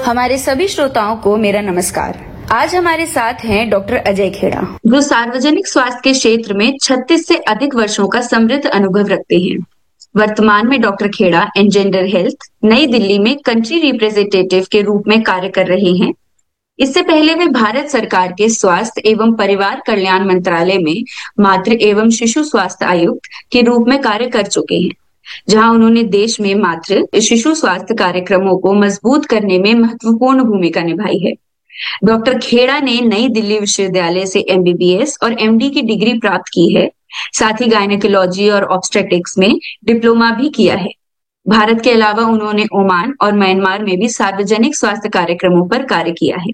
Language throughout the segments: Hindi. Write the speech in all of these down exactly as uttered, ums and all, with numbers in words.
हमारे सभी श्रोताओं को मेरा नमस्कार। आज हमारे साथ हैं डॉक्टर अजय खेड़ा, जो सार्वजनिक स्वास्थ्य के क्षेत्र में छत्तीस से अधिक वर्षों का समृद्ध अनुभव रखते हैं। वर्तमान में डॉक्टर खेड़ा एनजेंडर हेल्थ नई दिल्ली में कंट्री रिप्रेजेंटेटिव के रूप में कार्य कर रहे हैं। इससे पहले वे भारत सरकार के स्वास्थ्य एवं परिवार कल्याण मंत्रालय में मातृ एवं शिशु स्वास्थ्य आयुक्त के रूप में कार्य कर चुके हैं, जहां उन्होंने देश में मातृ शिशु स्वास्थ्य कार्यक्रमों को मजबूत करने में महत्वपूर्ण भूमिका निभाई है। डॉक्टर खेड़ा ने नई दिल्ली विश्वविद्यालय से एमबीबीएस और एमडी की डिग्री प्राप्त की है। साथ ही गायनेकोलॉजी और ऑब्स्टेट्रिक्स में डिप्लोमा भी किया है। भारत के अलावा उन्होंने ओमान और म्यांमार में भी सार्वजनिक स्वास्थ्य कार्यक्रमों पर कार्य किया है।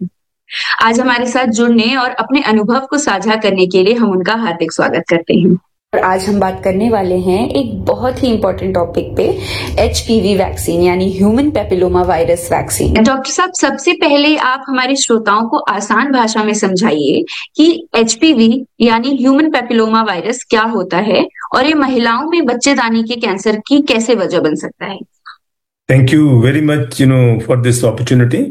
आज हमारे साथ जुड़ने और अपने अनुभव को साझा करने के लिए हम उनका हार्दिक स्वागत करते हैं। और आज हम बात करने वाले हैं एक बहुत ही इंपॉर्टेंट टॉपिक पे, एचपीवी वैक्सीन यानी human papilloma virus vaccine. Doctor साहब, सबसे पहले आप हमारे श्रोताओं को आसान भाषा में समझाइए कि एचपीवी यानी ह्यूमन पेपिलोमा वायरस क्या होता है और ये महिलाओं में बच्चेदानी के कैंसर की कैसे वजह बन सकता है। Thank you very much you know for this opportunity.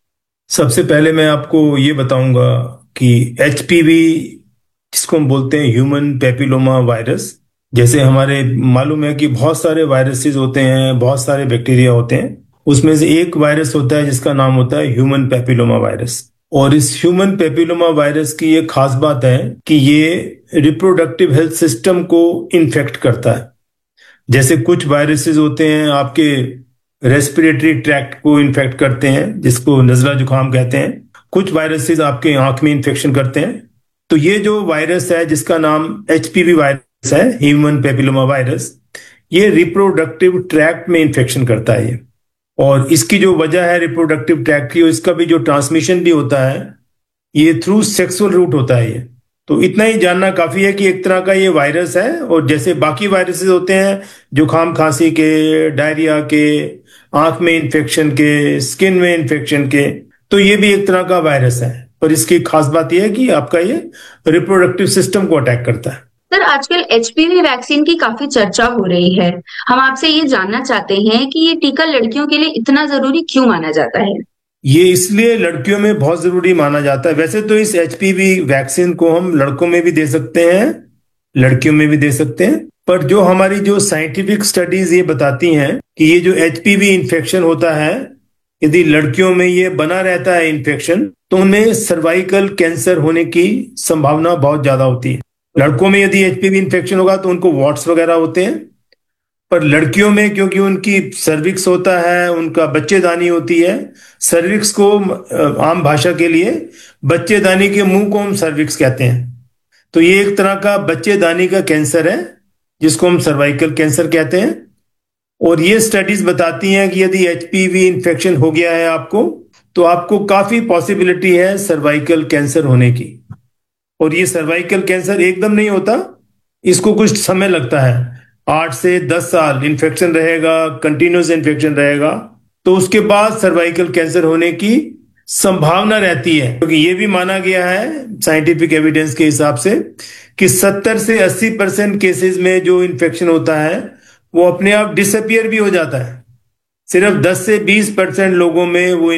सबसे पहले मैं आपको ये बताऊंगा कि एचपीवी जिसको हम बोलते हैं ह्यूमन पेपिलोमा वायरस, जैसे हमारे मालूम है कि बहुत सारे वायरसेस होते हैं, बहुत सारे बैक्टीरिया होते हैं, उसमें से एक वायरस होता है जिसका नाम होता है ह्यूमन पेपिलोमा वायरस। और इस ह्यूमन पेपिलोमा वायरस की ये खास बात है कि ये रिप्रोडक्टिव हेल्थ सिस्टम को इन्फेक्ट करता है। जैसे कुछ वायरसेस होते हैं आपके रेस्पिरेटरी ट्रैक्ट को इन्फेक्ट करते हैं, जिसको नजला जुकाम कहते हैं। कुछ वायरसेस आपके आंख में इन्फेक्शन करते हैं। तो ये जो वायरस है जिसका नाम एचपीवी वायरस है, ह्यूमन पेपिलोमा वायरस, ये रिप्रोडक्टिव ट्रैक्ट में इन्फेक्शन करता है ये। और इसकी जो वजह है रिप्रोडक्टिव ट्रैक्ट की, इसका भी जो ट्रांसमिशन भी होता है ये थ्रू सेक्सुअल रूट होता है ये। तो इतना ही जानना काफी है कि एक तरह का ये वायरस है। और जैसे बाकी वायरसेस होते हैं जुकाम खांसी के, डायरिया के, आंख में इन्फेक्शन के, स्किन में इन्फेक्शन के, तो ये भी एक तरह का वायरस है। पर इसकी खास बात यह है कि आपका ये रिप्रोडक्टिव सिस्टम को अटैक करता है। सर, आजकल एचपीवी वैक्सीन की काफी चर्चा हो रही है। हम आपसे ये जानना चाहते हैं कि ये टीका लड़कियों के लिए इतना जरूरी क्यों माना जाता है। ये इसलिए लड़कियों में बहुत जरूरी माना जाता है। वैसे तो इस एचपीवी वैक्सीन को हम लड़कों में भी दे सकते हैं, लड़कियों में भी दे सकते हैं, पर जो हमारी जो साइंटिफिक स्टडीज ये बताती हैं कि ये जो एचपीवी इन्फेक्शन होता है, यदि लड़कियों में ये बना रहता है इन्फेक्शन, तो उन्हें सर्वाइकल कैंसर होने की संभावना बहुत ज्यादा होती है। लड़कों में यदि एचपीवी इन्फेक्शन होगा तो उनको वॉट्स वगैरह होते हैं, पर लड़कियों में क्योंकि उनकी सर्विक्स होता है, उनका बच्चेदानी होती है। सर्विक्स को आम भाषा के लिए बच्चेदानी के मुंह को हम सर्विक्स कहते हैं। तो ये एक तरह का बच्चेदानी का कैंसर है जिसको हम सर्वाइकल कैंसर कहते हैं। और ये स्टडीज बताती हैं कि यदि एचपीवी इन्फेक्शन हो गया है आपको, तो आपको काफी पॉसिबिलिटी है सर्वाइकल कैंसर होने की। और ये सर्वाइकल कैंसर एकदम नहीं होता, इसको कुछ समय लगता है। आठ से दस साल इन्फेक्शन रहेगा, कंटिन्यूस इन्फेक्शन रहेगा, तो उसके बाद सर्वाइकल कैंसर होने की संभावना रहती है। क्योंकि ये भी माना गया है साइंटिफिक एविडेंस के हिसाब से कि सत्तर से अस्सी परसेंट केसेस में जो इन्फेक्शन होता है वो अपने आप डिसअपियर भी हो जाता है। सिर्फ दस से बीस परसेंट लोगों में वो